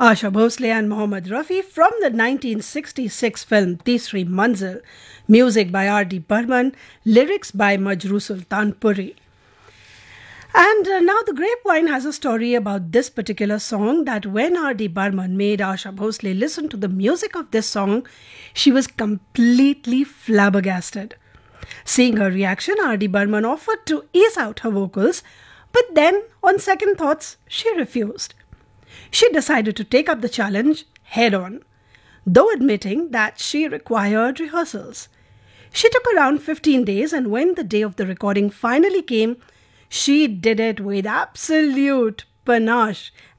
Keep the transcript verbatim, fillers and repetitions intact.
Asha Bhosle and Mohammad Rafi from the nineteen sixty-six film Tisri Manzil, music by R D. Burman, lyrics by Majroo Sultanpuri. And uh, now the Grapevine has a story about this particular song that when R D. Burman made Asha Bhosle listen to the music of this song, she was completely flabbergasted. Seeing her reaction, R D. Burman offered to ease out her vocals, but then, on second thoughts, she refused. She decided to take up the challenge head on, though admitting that she required rehearsals. She took around fifteen days, and when the day of the recording finally came, she did it with absolute panache